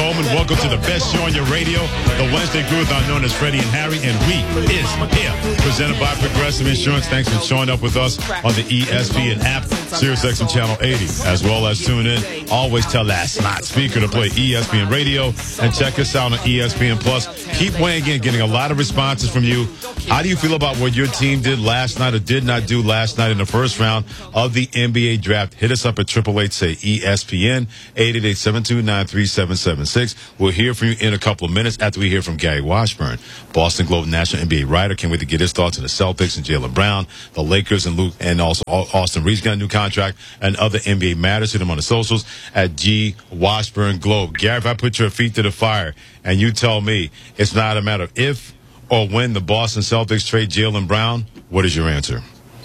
Coleman. Welcome to the best show on your radio, the Wednesday Groove-Out, known as Freddie and Harry, and we is here. Presented by Progressive Insurance. Thanks for showing up with us on the ESPN app, SiriusXM Channel 80, as well as tune in. Always tell that smart speaker to play ESPN Radio and check us out on ESPN Plus. Keep weighing in, getting a lot of responses from you. How do you feel about what your team did last night or did not do last night in the first round of the NBA draft? Hit us up at 888-SAY-ESPN, 888-729-3776. We'll hear from you in a couple of minutes after we hear from Gary Washburn, Boston Globe national NBA writer. Can't wait to get his thoughts on the Celtics and Jaylen Brown, the Lakers and Luke, and also Austin Reeves got a new contract, and other NBA matters. Hit him on the socials at G Washburn Globe. Gary, if I put your feet to the fire and you tell me it's not a matter of if or when the Boston Celtics trade Jaylen Brown, what is your answer?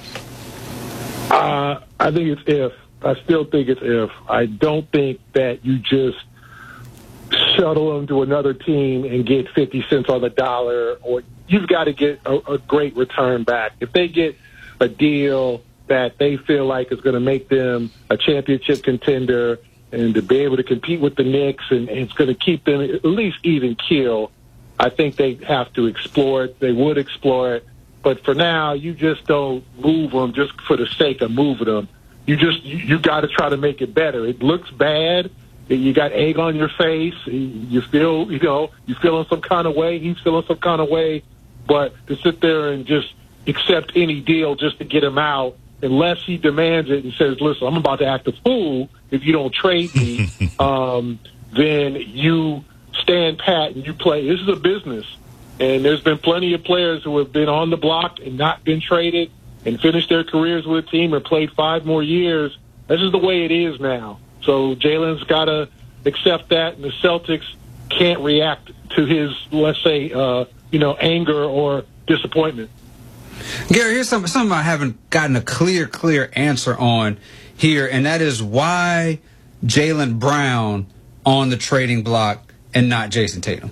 I think it's if. I still think it's if. I don't think that you just shuttle them to another team and get 50 cents on the dollar, or you've got to get a great return back. If they get a deal that they feel like is going to make them a championship contender and to be able to compete with the Knicks and it's going to keep them at least even keel, I think they have to explore it. They would explore it. But for now, you just don't move them just for the sake of moving them. You got to try to make it better. It looks bad. You got egg on your face. You feel, you're feeling some kind of way. He's feeling some kind of way. But to sit there and just accept any deal just to get him out, unless he demands it and says, listen, I'm about to act a fool if you don't trade me, then you stand pat and you play. This is a business. And there's been plenty of players who have been on the block and not been traded and finished their careers with a team or played 5 more years. This is the way it is now. So Jaylen's got to accept that, and the Celtics can't react to his, let's say, anger or disappointment. Gary, here's something I haven't gotten a clear answer on here, and that is why Jaylen Brown on the trading block and not Jason Tatum.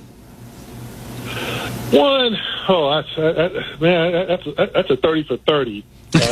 That's a 30 for 30.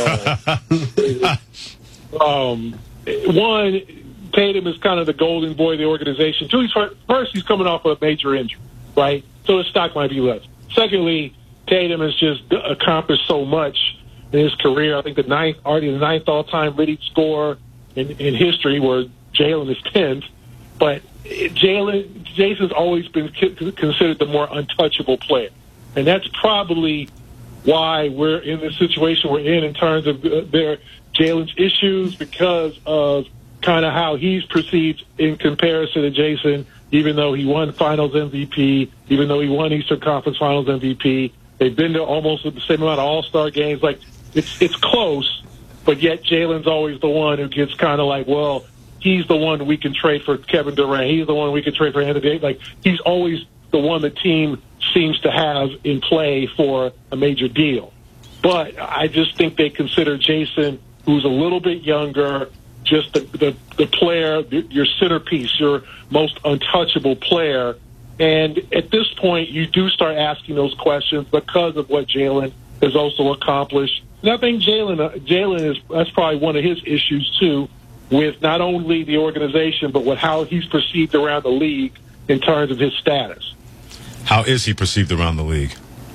One, Tatum is kind of the golden boy of the organization. Two, first, he's coming off a major injury, right? So his stock might be less. Secondly, Tatum has just accomplished so much in his career. I think the ninth all-time leading scorer in history, where Jaylen is 10th. But Jason's always been considered the more untouchable player. And that's probably why we're in the situation we're in terms of Jaylen's issues, because of kind of how he's perceived in comparison to Jason, even though he won Finals MVP, even though he won Eastern Conference Finals MVP. They've been to almost the same amount of All-Star games. Like, it's close, but yet Jaylen's always the one who gets kind of like, well, he's the one we can trade for Kevin Durant. He's the one we can trade for Anthony Davis. Like, he's always the one the team seems to have in play for a major deal. But I just think they consider Jason, who's a little bit younger, just the player, your centerpiece, your most untouchable player. And at this point, you do start asking those questions because of what Jaylen has also accomplished. And I think Jaylen that's probably one of his issues, too, with not only the organization, but with how he's perceived around the league in terms of his status. How is he perceived around the league?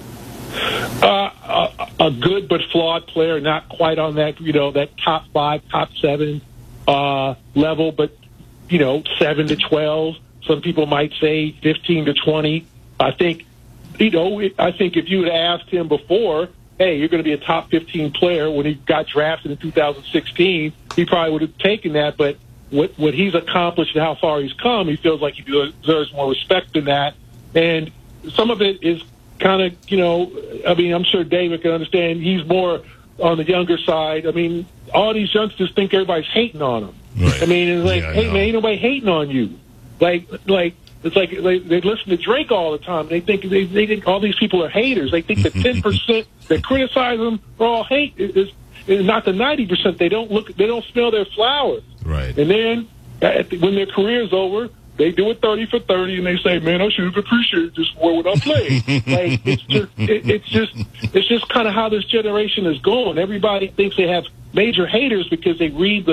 A good but flawed player, not quite on that, that top 5, top 7 level, but, 7 to 12. Some people might say 15 to 20. I think if you had asked him before, hey, you're going to be a top 15 player when he got drafted in 2016, he probably would have taken that. But what he's accomplished and how far he's come, he feels like he deserves more respect than that. And some of it is kind of, I'm sure David can understand, he's more on the younger side. I mean, all these youngsters think everybody's hating on them. Right. I mean, it's like, hey, man, ain't nobody hating on you. Like it's like they listen to Drake all the time. They think all these people are haters. They think the 10% that criticize them are all hate. Is not the 90%. They don't smell their flowers. Right. And then when their career's over, they do it 30 for 30, and they say, "Man, I should have appreciated this more when I played." Like, it's just kind of how this generation is going. Everybody thinks they have major haters because they read the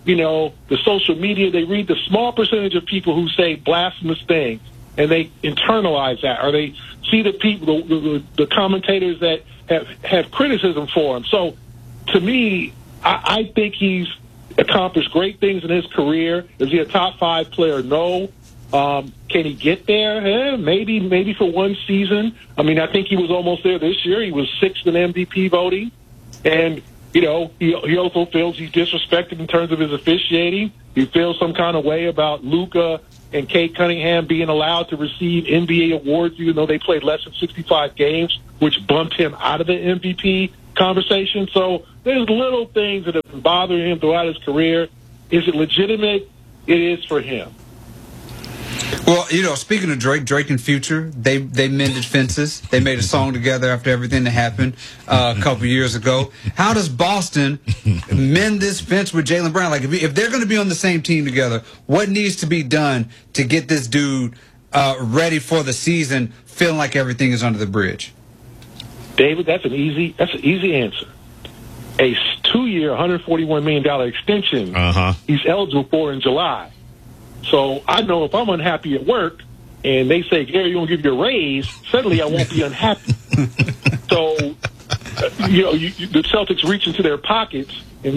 the social media, they read the small percentage of people who say blasphemous things, and they internalize that, or they see the people, the commentators that have criticism for him. So, to me, I think he's accomplished great things in his career. Is he a top 5 player? No. Can he get there? Maybe for one season. I mean, I think he was almost there this year. He was 6th in MVP voting. And, he also feels he's disrespected in terms of his officiating. He feels some kind of way about Luka and Kate Cunningham being allowed to receive NBA awards, even though they played less than 65 games, which bumped him out of the MVP conversation. So there's little things that have been bothering him throughout his career. Is it legitimate? It is for him. Well, speaking of Drake and Future, they mended fences. They made a song together after everything that happened a couple years ago. How does Boston mend this fence with Jaylen Brown? Like, if they're going to be on the same team together, what needs to be done to get this dude ready for the season, feeling like everything is under the bridge? David, that's an easy answer. A 2-year, $141 million extension he's eligible for in July. So I know if I'm unhappy at work and they say, Gary, you want to give you a raise, suddenly I won't be unhappy. So, the Celtics reach into their pockets